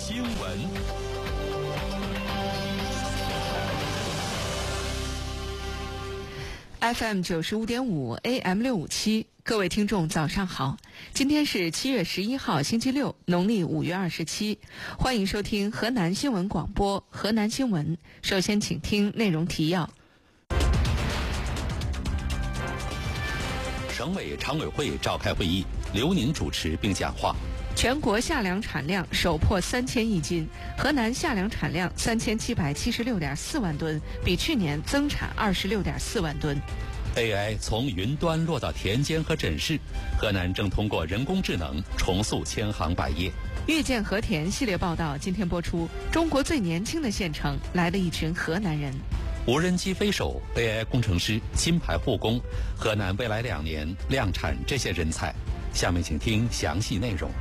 新闻。 FM 95.5 AM 657，各位听众早上好，今天是7月11号星期六，农历5月27，欢迎收听河南新闻广播河南新闻。首先请听内容提要。 省委常委会召开会议，刘宁主持并讲话。 全国夏粮产量首破3000亿斤，河南夏粮产量3776.4万吨，比去年增产26.4万吨。 AI 从云端落到田间和诊室，河南正通过人工智能重塑千行百业。 遇见和田系列报道今天播出，中国最年轻的县城来了一群河南人。 无人机飞手、AI 工程师、金牌护工，河南未来2年量产这些人才。下面请听详细内容。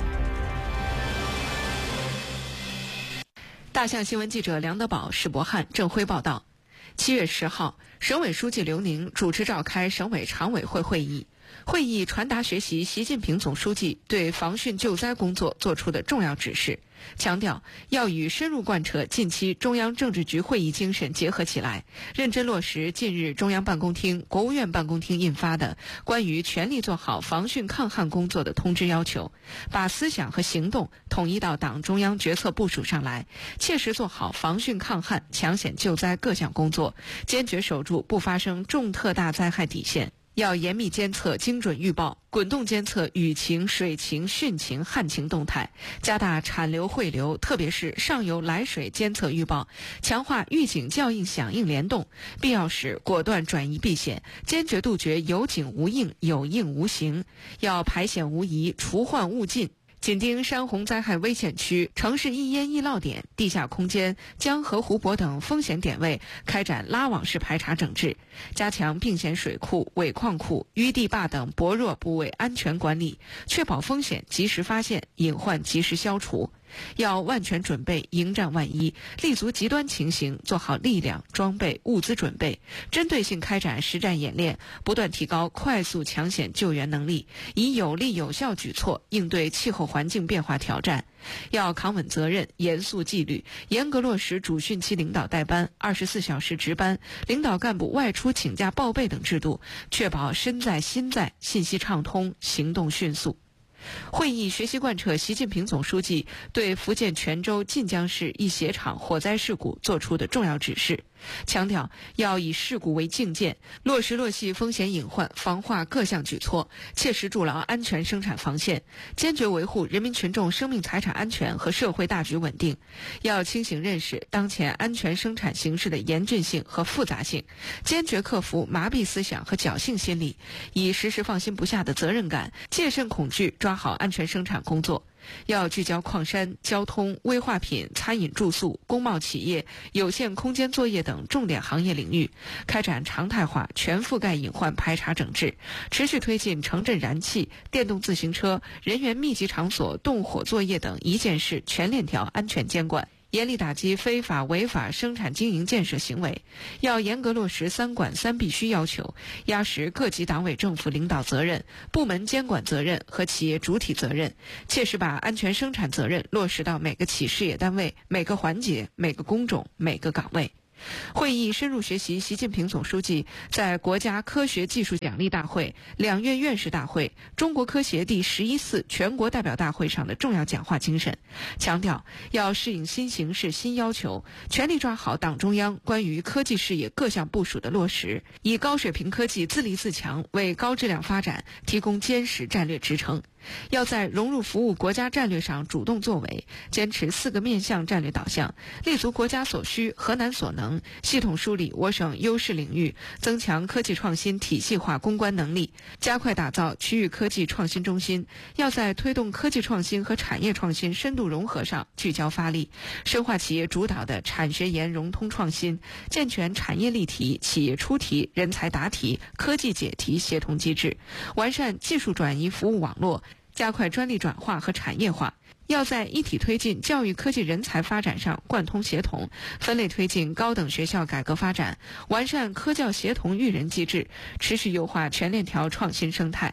大象新闻记者梁德宝、史博汉、郑辉报道。7月10号，省委书记刘宁主持召开省委常委会会议。会议传达学习习近平总书记对防汛救灾工作作出的重要指示，强调要与深入贯彻近期中央政治局会议精神结合起来，认真落实近日中央办公厅、国务院办公厅印发的关于全力做好防汛抗旱工作的通知要求，把思想和行动统一到党中央决策部署上来，切实做好防汛抗旱、抢险救灾各项工作，坚决守住不发生重特大灾害底线。要严密监测精准预报，滚动监测雨情、水情、汛情、旱情动态，加大产流汇流，特别是上游来水监测预报，强化预警校应响应联动，必要时果断转移避险，坚决杜绝有警无应、有应无形。要排险无疑，除患勿近。紧盯山洪灾害危险区、城市易淹易涝点、地下空间、江河湖泊等风险点位，开展拉网式排查整治，加强并险水库、尾矿库、淤地坝等薄弱部位安全管理，确保风险及时发现，隐患及时消除。要万全准备，迎战万一，立足极端情形，做好力量、装备、物资准备，针对性开展实战演练，不断提高快速抢险救援能力，以有力有效举措应对气候环境变化挑战。要扛稳责任，严肃纪律，严格落实主汛期领导带班、24小时值班、领导干部外出请假报备等制度，确保身在心在，信息畅通，行动迅速。会议学习贯彻习近平总书记对福建泉州晋江市一鞋厂火灾事故作出的重要指示，强调要以事故为镜鉴，落实落细风险隐患防化各项举措，切实筑牢安全生产防线，坚决维护人民群众生命财产安全和社会大局稳定。要清醒认识当前安全生产形势的严峻性和复杂性，坚决克服麻痹思想和侥幸心理，以时时放心不下的责任感，戒慎恐惧，抓好安全生产工作。要聚焦矿山、交通、危化品、餐饮住宿、工贸企业、有限空间作业等重点行业领域，开展常态化全覆盖隐患排查整治，持续推进城镇燃气、电动自行车、人员密集场所动火作业等一件事全链条安全监管，严厉打击非法违法生产经营建设行为。要严格落实3管3必须要求，压实各级党委政府领导责任、部门监管责任和企业主体责任，切实把安全生产责任落实到每个企事业单位、每个环节、每个工种、每个岗位。会议深入学习习近平总书记在国家科学技术奖励大会、2月院士大会、中国科协第11次全国代表大会上的重要讲话精神，强调要适应新形势新要求，全力抓好党中央关于科技事业各项部署的落实，以高水平科技自立自强为高质量发展提供坚实战略支撑。要在融入服务国家战略上主动作为，坚持4个面向战略导向，立足国家所需、河南所能，系统梳理我省优势领域，增强科技创新体系化攻关能力，加快打造区域科技创新中心。要在推动科技创新和产业创新深度融合上聚焦发力，深化企业主导的产学研融通创新，健全产业立题、企业出题、人才答题、科技解题协同机制，完善技术转移服务网络，加快专利转化和产业化。要在一体推进教育科技人才发展上贯通协同，分类推进高等学校改革发展，完善科教协同育人机制，持续优化全链条创新生态。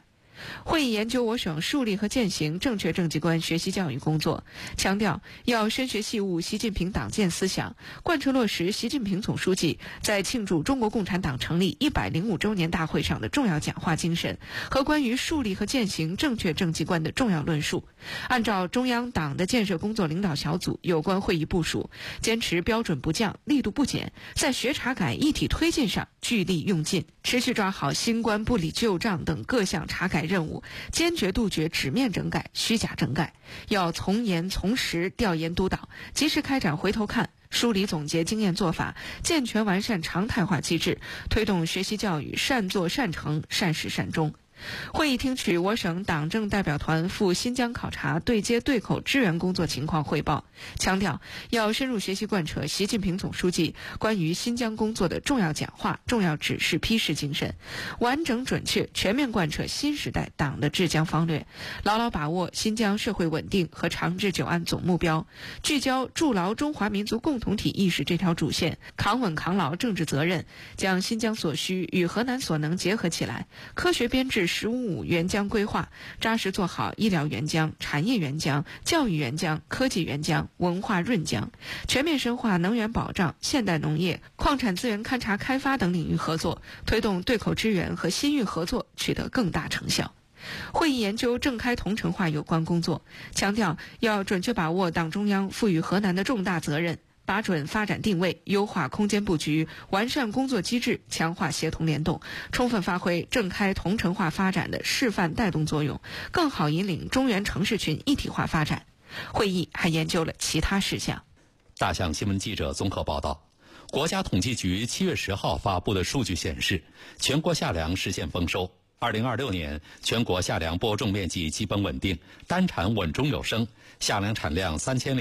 会议研究我省树立和践行正确政绩观学习教育工作，强调要深学细悟习近平党建思想，贯彻落实习近平总书记在庆祝中国共产党成立105周年大会上的重要讲话精神和关于树立和践行正确政绩观的重要论述，按照中央党的建设工作领导小组有关会议部署，坚持标准不降、力度不减，在学查改一体推进上聚力用尽，持续抓好新冠不理旧账等各项查改任务，坚决杜绝纸面整改、虚假整改。要从严从实调研督导，及时开展回头看，梳理总结经验做法，健全完善常态化机制，推动学习教育善作善成、善始善终。会议听取我省党政代表团赴新疆考察对接对口支援工作情况汇报，强调要深入学习贯彻习近平总书记关于新疆工作的重要讲话、重要指示批示精神，完整准确全面贯彻新时代党的治疆方略，牢牢把握新疆社会稳定和长治久安总目标，聚焦筑牢中华民族共同体意识这条主线，扛稳扛牢政治责任，将新疆所需与河南所能结合起来，科学编制“15+5”援疆规划，扎实做好医疗援疆、产业援疆、教育援疆、科技援疆、文化润疆，全面深化能源保障、现代农业、矿产资源勘察开发等领域合作，推动对口支援和新域合作取得更大成效。会议研究正开同城化有关工作，强调要准确把握党中央赋予河南的重大责任，把准发展定位，优化空间布局，完善工作机制，强化协同联动，充分发挥正开同城化发展的示范带动作用，更好引领中原城市群一体化发展。会议还研究了其他事项。 大象新闻记者综合报道，国家统计局7月10号发布的数据显示，全国夏粮实现丰收。2026年，全国夏粮播种面积基本稳定，单产稳中有升，夏粮产量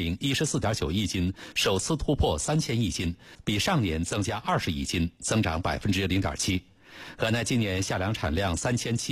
3014.9亿斤，首次突破3000亿斤，比上年增加20亿斤，增长0.7%。河南今年夏粮产量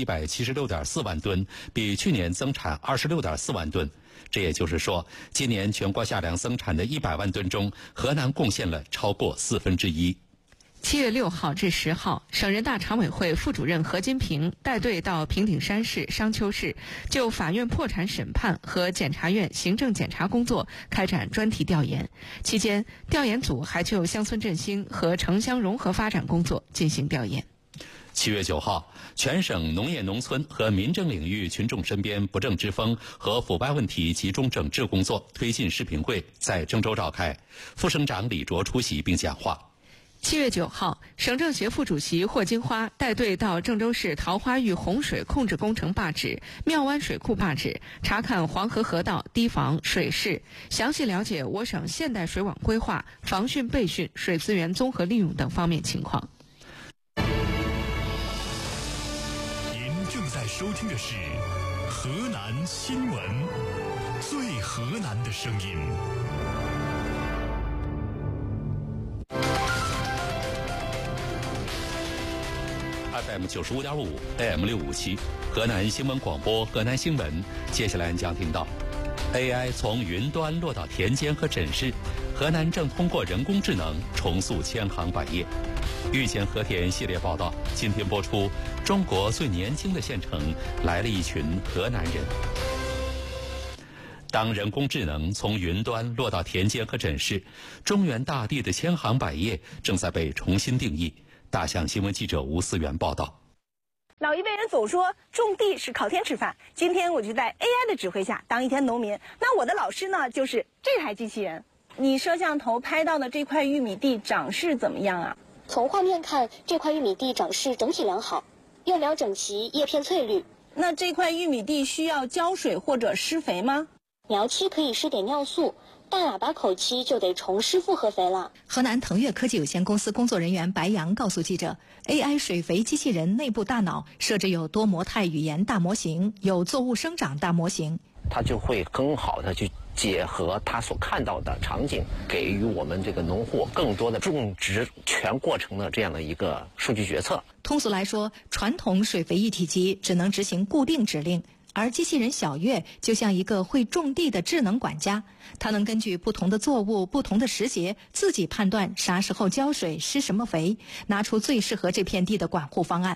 3776.4万吨，比去年增产26.4万吨。这也就是说，今年全国夏粮增产的100万吨中，河南贡献了超过1/4。 7月6号至10号，省人大常委会副主任何金平带队到平顶山市、商丘市，就法院破产审判和检察院行政检查工作开展专题调研。期间，调研组还就乡村振兴和城乡融合发展工作进行调研。 7月9号，全省农业农村和民政领域群众身边不正之风和腐败问题集中整治工作推进视频会在郑州召开，副省长李卓出席并讲话。 7月9号，省政协副主席霍金花带队到郑州市桃花峪洪水控制工程坝址、庙湾水库坝址，查看黄河河道堤防、水势，详细了解我省现代水网规划、防汛备汛、水资源综合利用等方面情况。 您正在收听的是河南新闻，最河南的声音。 FM 95.5 AM 657，河南新闻广播，河南新闻。接下来将听到 AI 从云端落到田间和诊室，河南正通过人工智能重塑千行百业。遇见和田系列报道今天播出，中国最年轻的县城来了一群河南人。当人工智能从云端落到田间和诊室，中原大地的千行百业正在被重新定义。大象新闻记者吴思源报道。 老一辈人总说种地是靠天吃饭，今天我就在 AI 的指挥下当一天农民。那我的老师呢，就是这台机器人。你摄像头拍到的这块玉米地长势怎么样啊？ 从画面看，这块玉米地长势整体良好，叶苗整齐，叶片翠绿。 那这块玉米地需要浇水或者施肥吗？ 苗期可以施点尿素，大喇叭口期就得重施复合肥了。 河南腾越科技有限公司工作人员白杨告诉记者 ，AI 水肥机器人内部大脑设置有多模态语言大模型，有作物生长大模型， 它就会更好的去结合它所看到的场景，给予我们这个农户更多的种植全过程的这样的一个数据决策。 通俗来说，传统水肥一体机只能执行固定指令，而机器人小月就像一个会种地的智能管家，它能根据不同的作物、不同的时节，自己判断啥时候浇水、施什么肥，拿出最适合这片地的管护方案。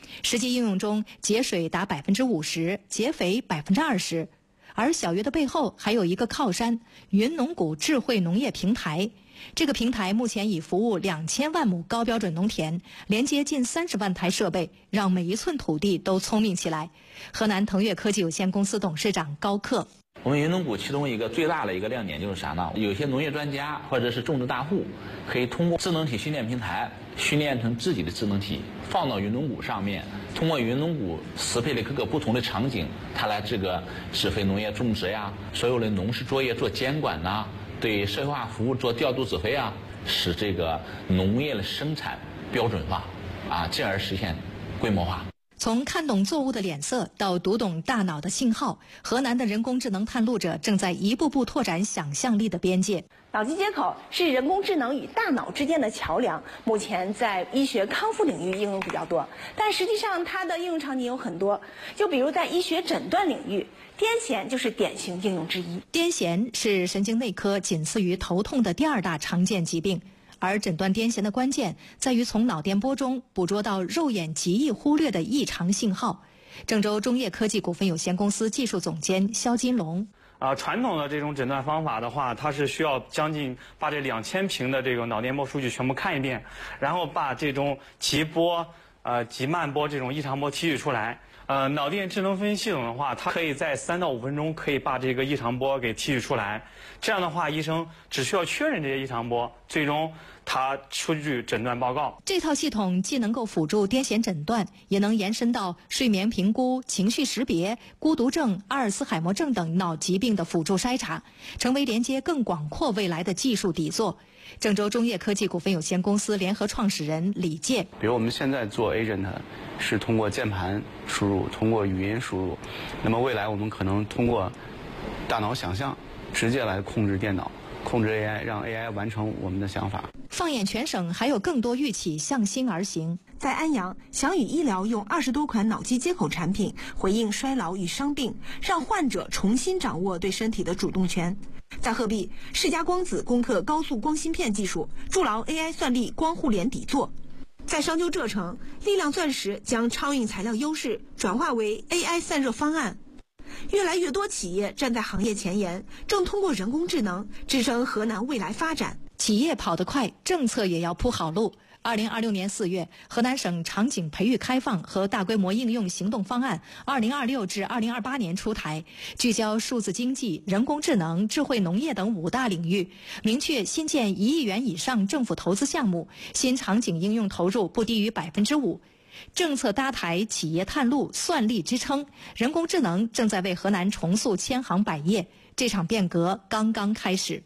实际应用中节水达50%，节肥20%。而小跃的背后还有一个靠山——云农谷智慧农业平台。这个平台目前已服务2000万亩高标准农田，连接近30万台设备，让每一寸土地都聪明起来。河南腾跃科技有限公司董事长高克： 我们云农谷其中一个最大的一个亮点就是啥呢？有些农业专家或者是种植大户，可以通过智能体训练平台训练成自己的智能体，放到云农谷上面，通过云农谷适配的各个不同的场景，它来这个指挥农业种植呀，所有的农事作业做监管呐，对社会化服务做调度指挥啊，使这个农业的生产标准化啊，进而实现规模化。 从看懂作物的脸色到读懂大脑的信号，河南的人工智能探路者正在一步步拓展想象力的边界。 脑机接口是人工智能与大脑之间的桥梁，目前在医学康复领域应用比较多，但实际上它的应用场景有很多。就比如在医学诊断领域，癫痫就是典型应用之一。 癫痫是神经内科仅次于头痛的第2大常见疾病。而诊断癫痫的关键在于从脑电波中捕捉到肉眼极易忽略的异常信号。郑州中业科技股份有限公司技术总监肖金龙： 传统的这种诊断方法的话，它是需要将近把这2000屏的这个脑电波数据全部看一遍，然后把这种急波、急慢波这种异常波提取出来。脑电智能分析系统的话，它可以在3到5分钟可以把这个异常波给提取出来。这样的话，医生只需要确认这些异常波，最终他出具诊断报告。 这套系统既能够辅助癫痫诊断，也能延伸到睡眠评估、情绪识别、孤独症、阿尔茨海默症等脑疾病的辅助筛查，成为连接更广阔未来的技术底座。郑州中业科技股份有限公司联合创始人李健： 比如我们现在做 agent 是通过键盘输入，通过语音输入，那么未来我们可能通过大脑想象直接来控制电脑，控制 AI， 让 AI 完成我们的想法。 放眼全省，还有更多玉企向心而行。 在安阳，翔宇医疗用20多款脑机接口产品回应衰老与伤病，让患者重新掌握对身体的主动权。在鹤壁，世嘉光子攻克高速光芯片技术，筑牢 AI 算力光互联底座。在商丘浙城，力量钻石将超硬材料优势转化为 AI 散热方案。越来越多企业站在行业前沿，正通过人工智能支撑河南未来发展。 企业跑得快，政策也要铺好路。2026年4月，河南省场景培育开放和大规模应用行动方案2026至2028年出台，聚焦数字经济、人工智能、智慧农业等5大领域，明确新建1亿元以上政府投资项目，新场景应用投入不低于5%。政策搭台，企业探路，算力支撑，人工智能正在为河南重塑千行百业。这场变革刚刚开始。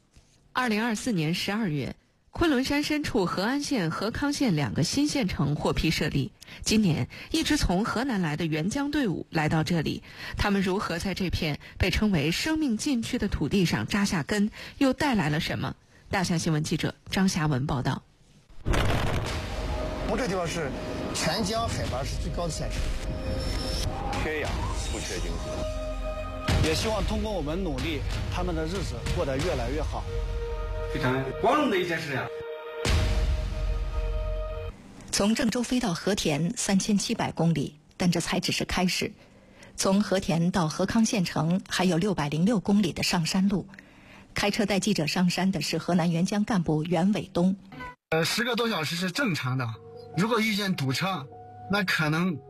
2024年12月，昆仑山深处和安县、和康县2个新县城获批设立。今年，一支从河南来的援疆队伍来到这里，他们如何在这片被称为生命禁区的土地上扎下根，又带来了什么？大象新闻记者张霞文报道。 我这地方是全疆海拔是最高的县城， 缺氧不缺经济， 也希望通过我们努力，他们的日子过得越来越好。 非常光荣的一件事呀！ 从郑州飞到和田3700公里，但这才只是开始。从和田到和康县城还有606公里的上山路。开车带记者上山的是河南援疆干部袁伟东。 10个多小时是正常的，如果遇见堵车，那可能